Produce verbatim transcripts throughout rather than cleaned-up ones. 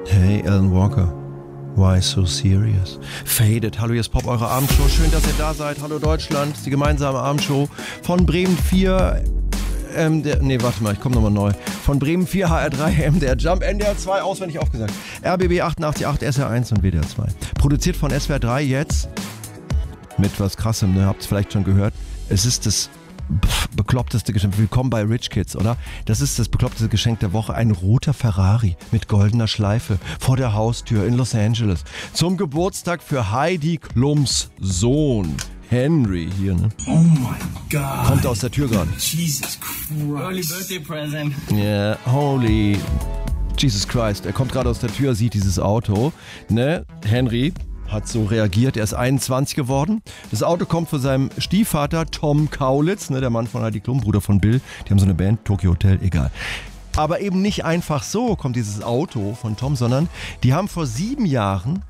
Hey, Alan Walker. Why so serious? Faded. Hallo, hier ist Pop, eure Abendshow. Schön, dass ihr da seid. Hallo Deutschland. Die gemeinsame Abendshow von Bremen vier. Ähm, der, nee, warte mal, ich komme nochmal neu. Von Bremen vier, H R drei, M D R Jump, N D R zwei, auswendig aufgesagt. R B B achtundachtzig Komma acht, S R eins und W D R zwei. Produziert von S W R drei jetzt mit was Krassem, ne? Habt ihr vielleicht schon gehört. Es ist das pff, bekloppteste Geschenk. Willkommen bei Rich Kids, oder? Das ist das bekloppteste Geschenk der Woche. Ein roter Ferrari mit goldener Schleife vor der Haustür in Los Angeles. Zum Geburtstag für Heidi Klums Sohn. Henry hier, ne? Oh my God. Kommt aus der Tür gerade. Jesus Christ. Early birthday present. Ja, yeah, holy Jesus Christ. Er kommt gerade aus der Tür, sieht dieses Auto. Ne? Henry hat so reagiert. Er ist einundzwanzig geworden. Das Auto kommt von seinem Stiefvater Tom Kaulitz, ne? Der Mann von Heidi Klum, Bruder von Bill. Die haben so eine Band, Tokyo Hotel, egal. Aber eben nicht einfach so kommt dieses Auto von Tom, sondern die haben vor sieben Jahren...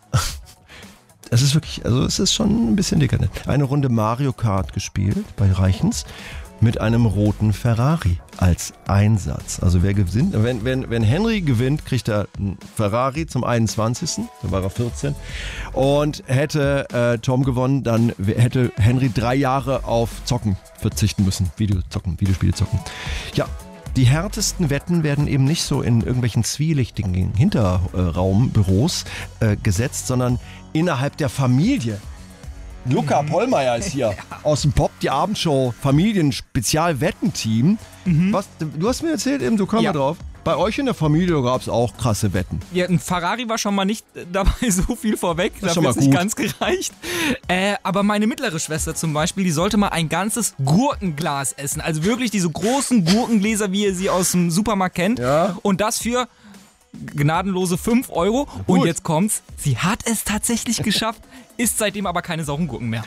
Es ist wirklich, also es ist schon ein bisschen dicker, ne? Eine Runde Mario Kart gespielt bei Reichens mit einem roten Ferrari als Einsatz. Also wer gewinnt, wenn, wenn, wenn Henry gewinnt, kriegt er einen Ferrari zum einundzwanzigsten Da war er vierzehn Und hätte äh, Tom gewonnen, dann hätte Henry drei Jahre auf Zocken verzichten müssen. Videozocken, Videospiele zocken. Ja. Die härtesten Wetten werden eben nicht so in irgendwelchen zwielichtigen Hinterraumbüros äh, gesetzt, sondern innerhalb der Familie. Luca mhm. Pollmeier ist hier aus dem Pop, die Abendshow Familien-Spezial-Wettenteam. Mhm. Was, du hast mir erzählt eben, du kommst ja. mal drauf. Bei euch in der Familie gab es auch krasse Wetten. Ja, ein Ferrari war schon mal nicht dabei, so viel vorweg. Das ist Dafür schon mal ist nicht gut. ganz gereicht. Äh, aber meine mittlere Schwester zum Beispiel, die sollte mal ein ganzes Gurkenglas essen. Also wirklich diese großen Gurkengläser, wie ihr sie aus dem Supermarkt kennt. Ja. Und das für gnadenlose fünf Euro. Gut. Und jetzt kommt's, sie hat es tatsächlich geschafft, isst seitdem aber keine sauren Gurken mehr.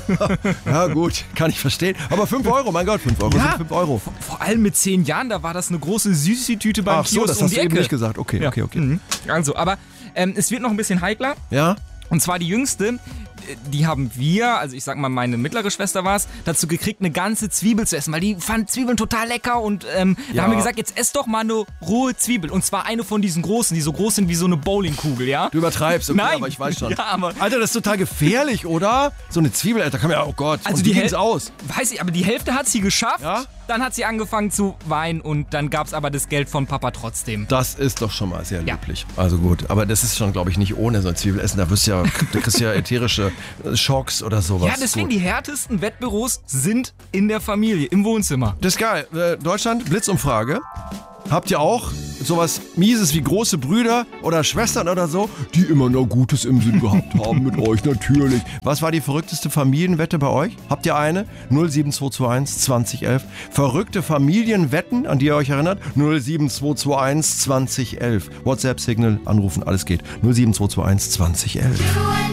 Ja gut, kann ich verstehen. Aber fünf Euro, mein Gott, fünf Euro Ja. sind fünf Euro. Vor, vor allem mit zehn Jahren, da war das eine große Süßi-Tüte beim Ach so, Kiosk das um hast die du eben Ecke. nicht gesagt. Okay, Ja. okay, okay. Mhm. Also, aber ähm, es wird noch ein bisschen heikler. Ja? Und zwar die jüngste, die haben wir, also ich sag mal, meine mittlere Schwester war es, dazu gekriegt, eine ganze Zwiebel zu essen, weil die fand Zwiebeln total lecker und ähm, Ja. da haben wir gesagt, jetzt ess doch mal eine rohe Zwiebel. Und zwar eine von diesen großen, die so groß sind wie so eine Bowlingkugel, ja? Du übertreibst, okay, Nein. aber ich weiß schon. Ja, aber Alter, das ist total gefährlich, oder? So eine Zwiebel, Alter, kann man ja, oh Gott. Also und die wie ging's Häl- aus? weiß ich, aber die Hälfte hat sie geschafft, Ja? dann hat sie angefangen zu weinen und dann gab's aber das Geld von Papa trotzdem. Das ist doch schon mal sehr Ja. löblich. Also gut, aber das ist schon, glaube ich, nicht ohne so ein Zwiebelessen. Da wirst du ja, du kriegst ja ätherische Schocks oder sowas. Ja, deswegen Gut. die härtesten Wettbüros sind in der Familie, im Wohnzimmer. Das ist geil. Äh, Deutschland, Blitzumfrage. Habt ihr auch sowas Mieses wie große Brüder oder Schwestern oder so, die immer noch Gutes im Sinn gehabt haben mit euch, natürlich. Was war die verrückteste Familienwette bei euch? Habt ihr eine? null sieben zwei zwei eins zwanzig elf. Verrückte Familienwetten, an die ihr euch erinnert? null sieben zwei zwei eins zwanzig elf. WhatsApp-Signal, anrufen, alles geht. null sieben zwei zwei eins zwanzig elf.